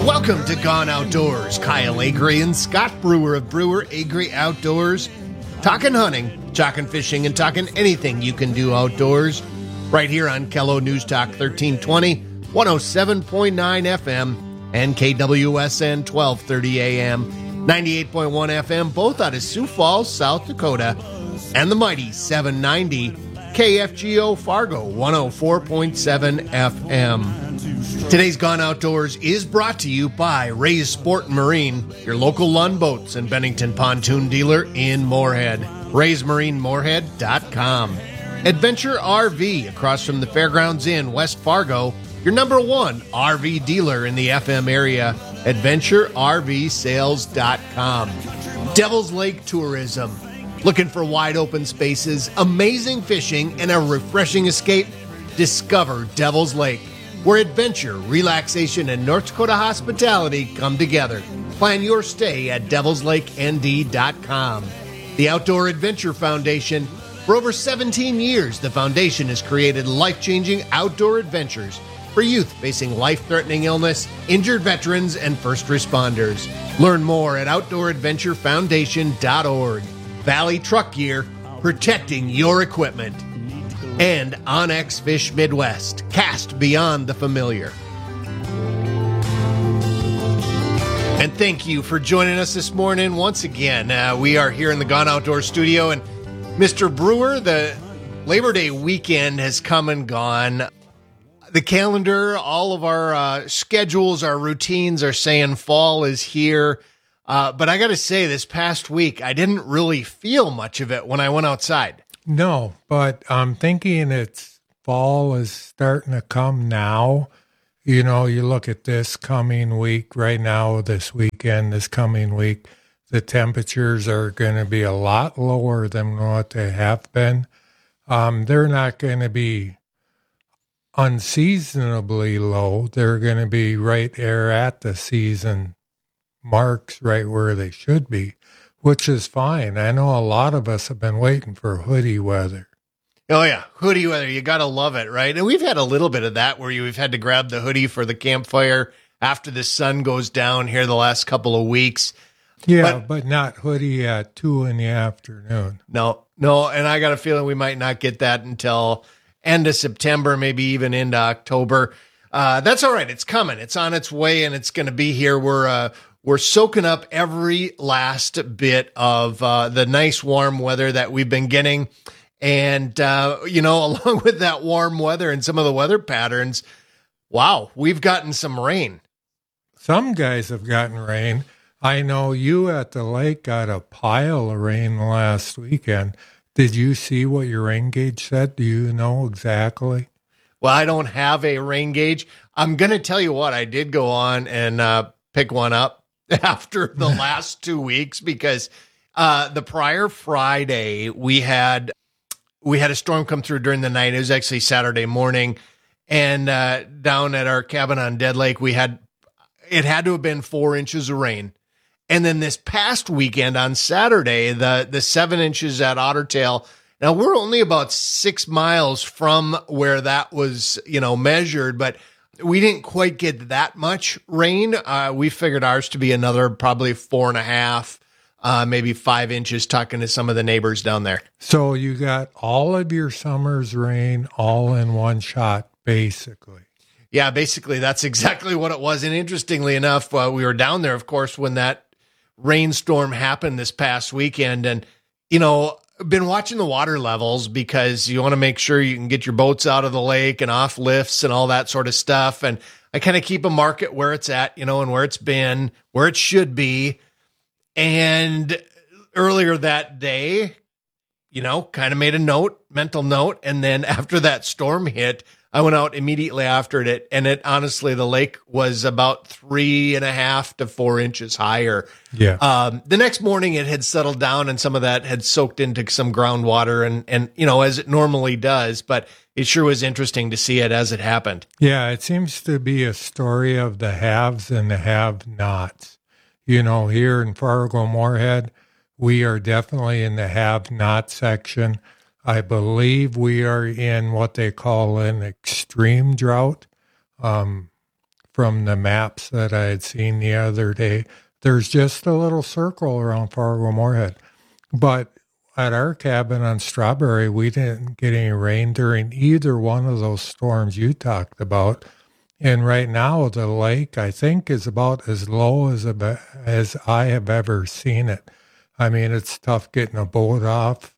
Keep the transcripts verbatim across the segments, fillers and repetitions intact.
Welcome to Gone Outdoors. Kyle Agri and Scott Brewer of Brewer Agri Outdoors. Talking hunting, talking fishing, and talking anything you can do outdoors. Right here on Kello News Talk thirteen twenty, one oh seven point nine F M, and K W S N twelve thirty A M, ninety-eight point one F M, both out of Sioux Falls, South Dakota, and the mighty seven ninety K F G O Fargo, one oh four point seven F M. Today's Gone Outdoors is brought to you by Ray's Sport and Marine, your local Lund Boats and Bennington pontoon dealer in Moorhead. rays marine moorhead dot com. Adventure R V across from the Fairgrounds Inn, West Fargo, your number one R V dealer in the F M area. adventure R V sales dot com. Devil's Lake Tourism. Looking for wide open spaces, amazing fishing, and a refreshing escape? Discover Devil's Lake, where adventure, relaxation, and North Dakota hospitality come together. Plan your stay at devils lake N D dot com. The Outdoor Adventure Foundation. For over seventeen years, the foundation has created life-changing outdoor adventures for youth facing life-threatening illness, injured veterans, and first responders. Learn more at outdoor adventure foundation dot org. Valley Truck Gear, protecting your equipment. And Onyx Fish Midwest, cast beyond the familiar. And thank you for joining us this morning once again. Uh, we are here in the Gone Outdoors studio, and Mister Brewer, the Labor Day weekend has come and gone. The calendar, all of our uh, schedules, our routines are saying fall is here. Uh, but I got to say, this past week, I didn't really feel much of it when I went outside. No, but I'm thinking it's fall is starting to come now. You know, you look at this coming week right now, this weekend, this coming week, the temperatures are going to be a lot lower than what they have been. Um, they're not going to be unseasonably low. They're going to be right there at the season marks, right where they should be, which is fine. I know a lot of us have been waiting for hoodie weather. Oh, yeah. Hoodie weather. You got to love it, right? And we've had a little bit of that where you've had to grab the hoodie for the campfire after the sun goes down here the last couple of weeks. Yeah, but, but not hoodie at two in the afternoon. No, no. And I got a feeling we might not get that until end of September, maybe even into October. Uh, that's all right. It's coming. It's on its way, and it's going to be here. We're, uh, We're soaking up every last bit of uh, the nice warm weather that we've been getting. And, uh, you know, along with that warm weather and some of the weather patterns, wow, we've gotten some rain. Some guys have gotten rain. I know you at the lake got a pile of rain last weekend. Did you see what your rain gauge said? Do you know exactly? Well, I don't have a rain gauge. I'm going to tell you what, I did go on and uh, pick one up after the last two weeks, because uh, the prior Friday we had we had a storm come through during the night. It was actually Saturday morning, and uh, down at our cabin on Dead Lake, we had it had to have been four inches of rain. And then this past weekend on Saturday, the the seven inches at Ottertail. Now we're only about six miles from where that was, you know, measured, but we didn't quite get that much rain. Uh, we figured ours to be another probably four and a half, uh, maybe five inches, talking to some of the neighbors down there. So you got all of your summer's rain all in one shot, basically. Yeah, basically that's exactly what it was. And interestingly enough, uh, we were down there, of course, when that rainstorm happened this past weekend. And, you know, been watching the water levels because you want to make sure you can get your boats out of the lake and off lifts and all that sort of stuff. And I kind of keep a market where it's at, you know, and where it's been, where it should be. And earlier that day, you know, kind of made a note, mental note. And then after that storm hit, I went out immediately after it. And it honestly, the lake was about three and a half to four inches higher. Yeah. Um, the next morning it had settled down and some of that had soaked into some groundwater and, and, you know, as it normally does, but it sure was interesting to see it as it happened. Yeah. It seems to be a story of the haves and the have-nots. You know, here in Fargo Moorhead, we are definitely in the have-not section. I believe we are in what they call an extreme drought. Um, from the maps that I had seen the other day. There's just a little circle around Fargo-Moorhead. But at our cabin on Strawberry, we didn't get any rain during either one of those storms you talked about. And right now, the lake, I think, is about as low as a, as I have ever seen it. I mean, it's tough getting a boat off,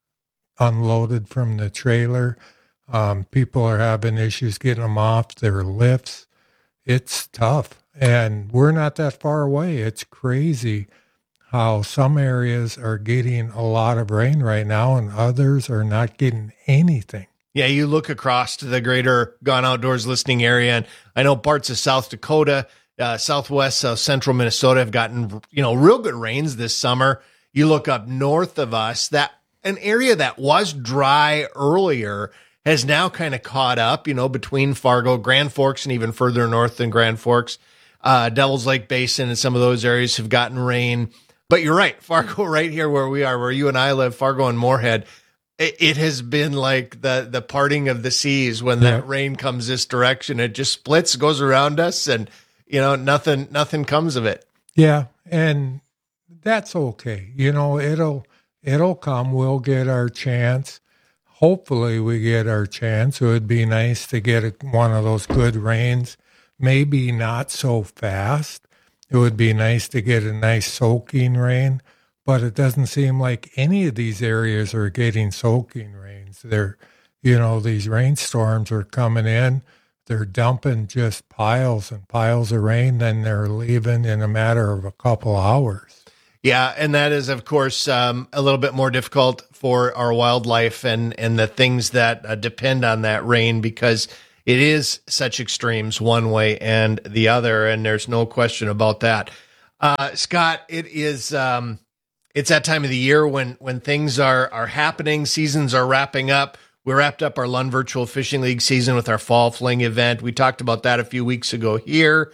unloaded from the trailer. Um, people are having issues getting them off their lifts. It's tough. And we're not that far away. It's crazy how some areas are getting a lot of rain right now and others are not getting anything. Yeah, you look across to the greater Gone Outdoors listening area, and I know parts of South Dakota, uh, Southwest, South Central Minnesota have gotten, you know, real good rains this summer. You look up north of us, that an area that was dry earlier has now kind of caught up, you know, between Fargo, Grand Forks, and even further north than Grand Forks. Uh, Devil's Lake Basin and some of those areas have gotten rain. But you're right, Fargo, right here where we are, where you and I live, Fargo and Moorhead, it, it has been like the the parting of the seas when that yeah. rain comes this direction. It just splits, goes around us, and, you know, nothing nothing comes of it. Yeah, and that's okay. You know, it'll it'll come. We'll get our chance. Hopefully we get our chance. It would be nice to get a, one of those good rains. Maybe not so fast. It would be nice to get a nice soaking rain, but it doesn't seem like any of these areas are getting soaking rains. They're, you know, these rainstorms are coming in. They're dumping just piles and piles of rain, then they're leaving in a matter of a couple hours. Yeah, and that is, of course, um, a little bit more difficult for our wildlife and, and the things that uh, depend on that rain, because it is such extremes one way and the other, and there's no question about that. Uh, Scott, it is um, it's that time of the year when when things are are happening, seasons are wrapping up. We wrapped up our Lund Virtual Fishing League season with our Fall Fling event. We talked about that a few weeks ago here,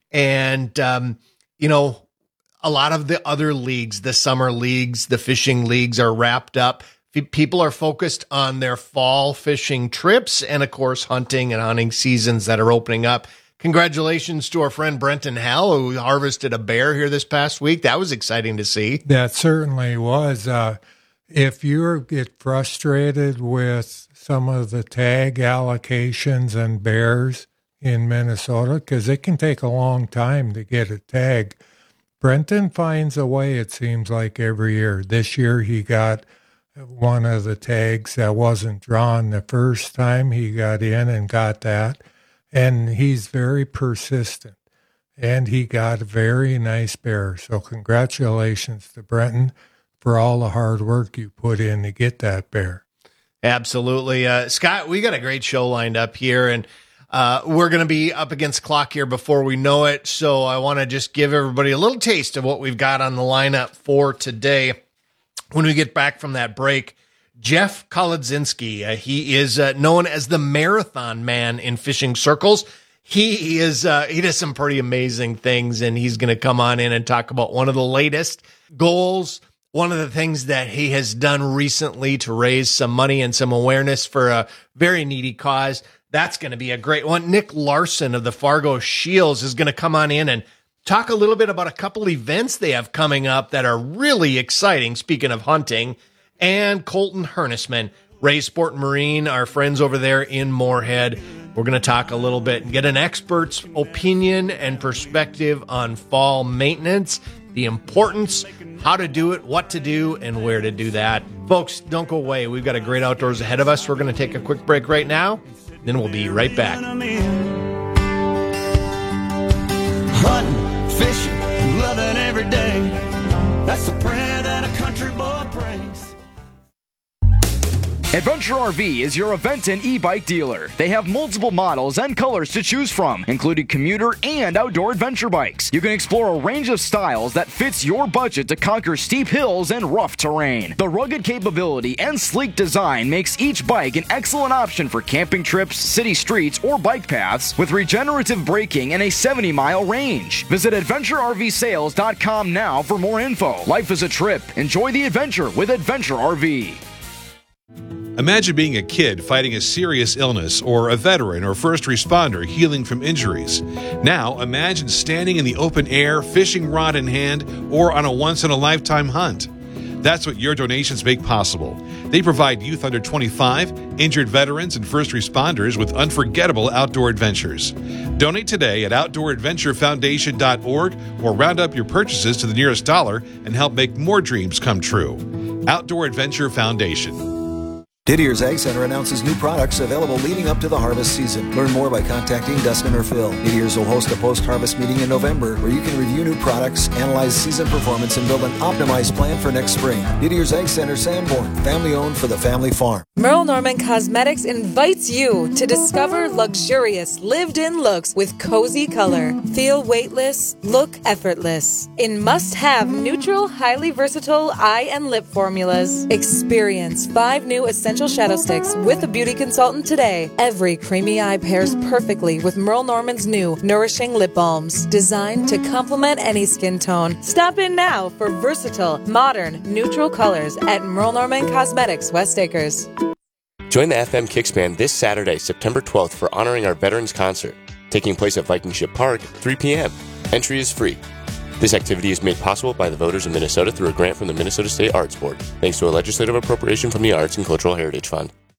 and um, you know, a lot of the other leagues, the summer leagues, the fishing leagues are wrapped up. People are focused on their fall fishing trips and, of course, hunting and hunting seasons that are opening up. Congratulations to our friend Brenton Hell, who harvested a bear here this past week. That was exciting to see. That certainly was. Uh, if you get frustrated with some of the tag allocations and bears in Minnesota, because it can take a long time to get a tag, Brenton finds a way, it seems like, every year. This year he got one of the tags that wasn't drawn the first time. He got in and got that. And he's very persistent. And he got a very nice bear. So congratulations to Brenton for all the hard work you put in to get that bear. Absolutely. Uh, Scott, we got a great show lined up here, and uh, we're going to be up against clock here before we know it. So I want to just give everybody a little taste of what we've got on the lineup for today. When we get back from that break, Jeff Kolodzinski, uh, he is uh, known as the Marathon Man in fishing circles. He is uh, he does some pretty amazing things, and he's going to come on in and talk about one of the latest goals, one of the things that he has done recently to raise some money and some awareness for a very needy cause. That's going to be a great one. Nick Larson of the Fargo Shields is going to come on in and talk a little bit about a couple events they have coming up that are really exciting, speaking of hunting. And Colton Hernisman, Ray Sport and Marine, our friends over there in Moorhead. We're going to talk a little bit and get an expert's opinion and perspective on fall maintenance, the importance, how to do it, what to do, and where to do that. Folks, don't go away. We've got a great outdoors ahead of us. We're going to take a quick break right now, then we'll be right back. Hunting, fishing, loving every day. That's the prayer that a country boy prays. Adventure R V is your event and e-bike dealer. They have multiple models and colors to choose from, including commuter and outdoor adventure bikes. You can explore a range of styles that fits your budget to conquer steep hills and rough terrain. The rugged capability and sleek design makes each bike an excellent option for camping trips, city streets, or bike paths with regenerative braking and a seventy mile range. Visit adventure r v sales dot com now for more info. Life is a trip. Enjoy the adventure with Adventure R V. Imagine being a kid fighting a serious illness, or a veteran or first responder healing from injuries. Now, imagine standing in the open air, fishing rod in hand, or on a once-in-a-lifetime hunt. That's what your donations make possible. They provide youth under twenty-five, injured veterans, and first responders with unforgettable outdoor adventures. Donate today at outdoor adventure foundation dot org or round up your purchases to the nearest dollar and help make more dreams come true. Outdoor Adventure Foundation. Didier's Ag Center announces new products available leading up to the harvest season. Learn more by contacting Dustin or Phil. Didier's will host a post-harvest meeting in November where you can review new products, analyze season performance, and build an optimized plan for next spring. Didier's Ag Center, Sanborn, family-owned for the family farm. Merle Norman Cosmetics invites you to discover luxurious, lived-in looks with cozy color. Feel weightless, look effortless. In must-have, neutral, highly versatile eye and lip formulas. Experience five new essential shadow sticks with a beauty consultant today. Every creamy eye pairs perfectly with Merle Norman's new nourishing lip balms, designed to complement any skin tone. Stop in now for versatile, modern, neutral colors at Merle Norman Cosmetics, West Acres. Join the F M Kicks Band this Saturday, September twelfth, for Honoring Our Veterans Concert, taking place at Viking Ship Park at three p.m. Entry is free. This activity is made possible by the voters of Minnesota through a grant from the Minnesota State Arts Board, thanks to a legislative appropriation from the Arts and Cultural Heritage Fund.